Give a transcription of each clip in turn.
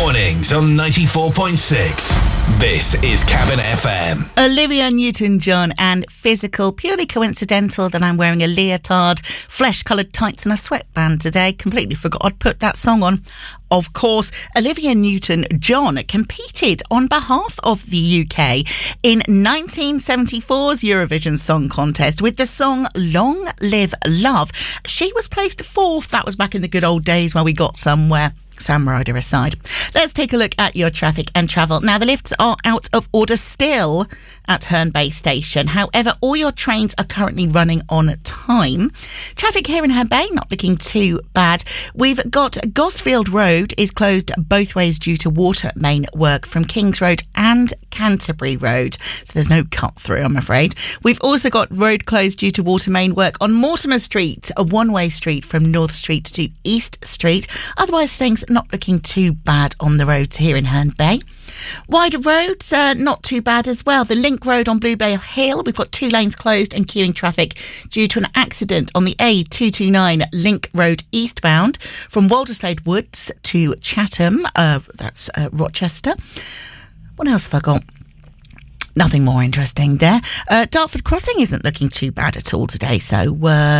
Mornings on 94.6. This is Cabin FM. Olivia Newton-John and Physical. Purely coincidental that I'm wearing a leotard, flesh-coloured tights and a sweatband today. Completely forgot I'd put that song on. Of course, Olivia Newton-John competed on behalf of the UK in 1974's Eurovision Song Contest with the song Long Live Love. She was placed fourth. That was back in the good old days where we got somewhere. Sam Ryder aside. Let's take a look at your traffic and travel. Now, the lifts are out of order still at Herne Bay Station. However, all your trains are currently running on time. Traffic here in Herne Bay not looking too bad. We've got Gosfield Road is closed both ways due to water main work from Kings Road and Canterbury Road. So there's no cut through, I'm afraid. We've also got road closed due to water main work on Mortimer Street, a one-way street from North Street to East Street. Otherwise, things not looking too bad on the roads here in Herne Bay. Wider roads, not too bad as well. The Link Road on Bluebell Hill, we've got two lanes closed and queuing traffic due to an accident on the A229 Link Road eastbound from Walderslade Woods to Chatham, that's Rochester. What else have I got? Nothing more interesting there. Dartford Crossing isn't looking too bad at all today, so,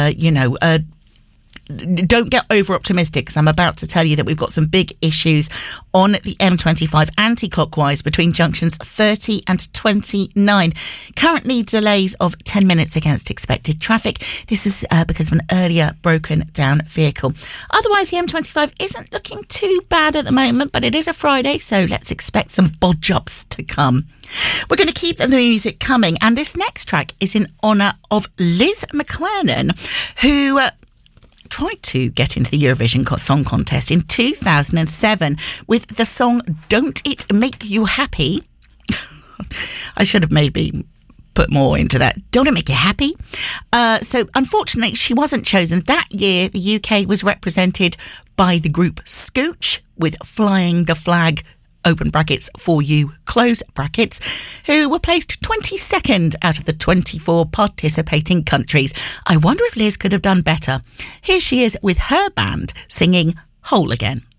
don't get over optimistic because I'm about to tell you that we've got some big issues on the M25 anti-clockwise between junctions 30 and 29. Currently delays of 10 minutes against expected traffic. This is because of an earlier broken down vehicle. Otherwise, the M25 isn't looking too bad at the moment, but it is a Friday, so let's expect some bodge ups to come. We're going to keep the music coming, and this next track is in honour of Liz McLernan, who tried to get into the Eurovision Song Contest in 2007 with the song Don't It Make You Happy? I should have maybe put more into that. Don't It Make You Happy? So unfortunately, she wasn't chosen. That year, the UK was represented by the group Scooch with Flying the Flag, open brackets, for you, close brackets, who were placed 22nd out of the 24 participating countries. I wonder if Liz could have done better. Here she is with her band singing Whole Again.